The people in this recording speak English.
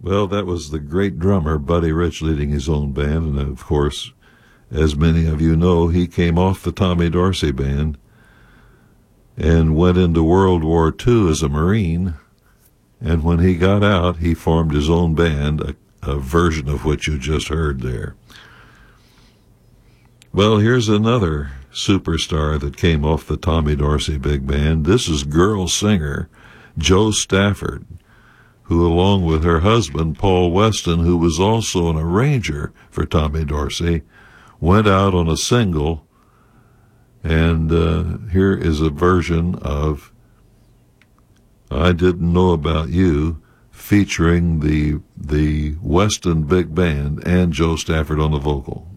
Well, that was the great drummer Buddy Rich leading his own band, and of course, as many of you know, he came off the Tommy Dorsey Band and went into World War II as a Marine, and when he got out, he formed his own band, a version of what you just heard there. Well, here's another superstar that came off the Tommy Dorsey Big Band. This is girl singer Jo Stafford, who, along with her husband, Paul Weston, who was also an arranger for Tommy Dorsey, went out on a single, and here is a version of I Didn't Know About You, featuring the Weston Big Band and Jo Stafford on the vocal.